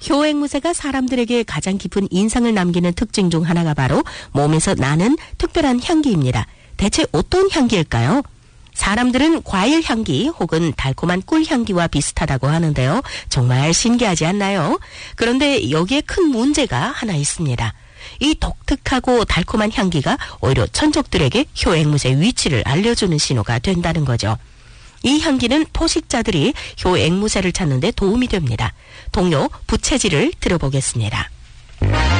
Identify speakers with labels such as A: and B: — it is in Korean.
A: 효앵무새가 사람들에게 가장 깊은 인상을 남기는 특징 중 하나가 바로 몸에서 나는 특별한 향기입니다. 대체 어떤 향기일까요? 사람들은 과일 향기 혹은 달콤한 꿀 향기와 비슷하다고 하는데요. 정말 신기하지 않나요? 그런데 여기에 큰 문제가 하나 있습니다. 이 독특하고 달콤한 향기가 오히려 천적들에게 효앵무새의 위치를 알려주는 신호가 된다는 거죠. 이 향기는 포식자들이 효앵무새를 찾는 데 도움이 됩니다. 동요 부채질을 들어보겠습니다.